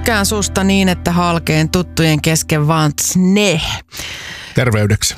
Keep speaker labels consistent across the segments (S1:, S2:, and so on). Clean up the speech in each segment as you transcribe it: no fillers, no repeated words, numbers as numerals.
S1: tykkään susta niin, että halkeen tuttujen kesken vaan ne.
S2: Terveydeksi.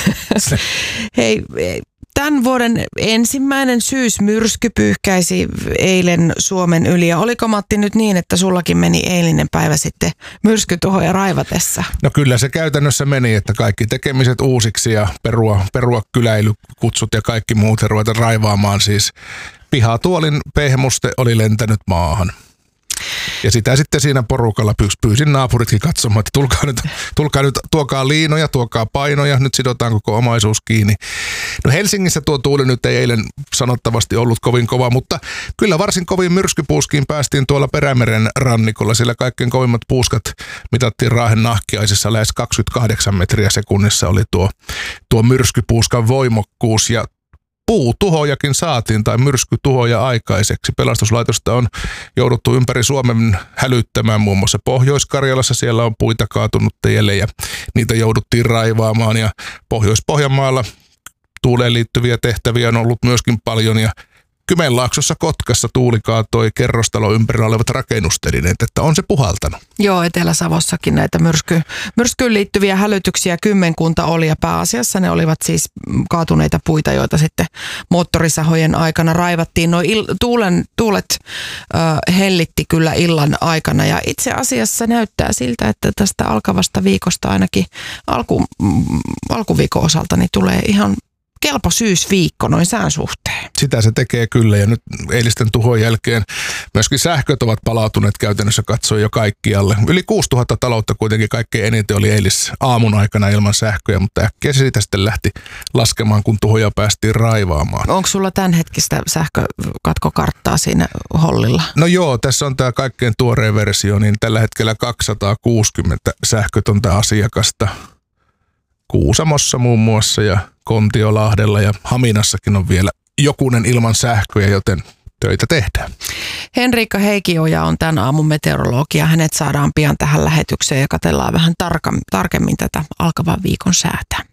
S1: Hei, tämän vuoden ensimmäinen syysmyrsky pyyhkäisi eilen Suomen yli. Ja oliko, Matti, nyt niin, että sullakin meni eilinen päivä sitten myrskytuhoja raivatessa?
S2: No kyllä se käytännössä meni, että kaikki tekemiset uusiksi ja perua kyläilykutsut ja kaikki muut ja ruveta raivaamaan. Siis pihatuolin pehmuste oli lentänyt maahan. Ja sitä sitten siinä porukalla pyysin naapuritkin katsomaan, että tulkaa nyt, tuokaa liinoja, tuokaa painoja, nyt sidotaan koko omaisuus kiinni. No Helsingissä tuo tuuli nyt ei eilen sanottavasti ollut kovin kova, mutta kyllä varsin kovin myrskypuuskiin päästiin tuolla Perämeren rannikolla, sillä kaikkein kovimmat puuskat mitattiin Raahen Nahkiaisessa, lähes 28 metriä sekunnissa oli tuo myrskypuuskan voimakkuus ja puutuhojakin saatiin tai myrskytuhoja aikaiseksi. Pelastuslaitosta on jouduttu ympäri Suomen hälyttämään, muun muassa Pohjois-Karjalassa. Siellä on puita kaatunut tielle ja niitä jouduttiin raivaamaan. Ja Pohjois-Pohjanmaalla tuuleen liittyviä tehtäviä on ollut myöskin paljon. Ja Kymenlaaksossa Kotkassa tuuli kaatoi kerrostalo ympärillä olevat rakennustelineet, että on se puhaltanut.
S1: Joo, Etelä-Savossakin näitä myrskyyn liittyviä hälytyksiä kymmenkunta oli ja pääasiassa ne olivat siis kaatuneita puita, joita sitten moottorisahojen aikana raivattiin. No tuulet hellitti kyllä illan aikana ja itse asiassa näyttää siltä, että tästä alkavasta viikosta ainakin alkuviikon osalta niin tulee ihan kelpo syysviikko noin sään suhteen.
S2: Sitä se tekee kyllä ja nyt eilisten tuhon jälkeen myöskin sähköt ovat palautuneet käytännössä katsoen jo kaikkialle. Yli 6000 taloutta kuitenkin kaikkein eniten oli eilis aamun aikana ilman sähköjä, mutta äkkiä se siitä sitten lähti laskemaan, kun tuhoja päästiin raivaamaan.
S1: Onko sulla tämänhetkistä sähkökatkokarttaa siinä hollilla?
S2: No joo, tässä on tämä kaikkein tuorein versio, niin tällä hetkellä 260 sähkötöntä asiakasta. Kuusamossa muun muassa ja Kontiolahdella ja Haminassakin on vielä jokunen ilman sähköjä, joten töitä tehdään.
S1: Henriikka Heikioja on tämän aamun meteorologia. Hänet saadaan pian tähän lähetykseen ja katsellaan vähän tarkemmin tätä alkavan viikon säätä.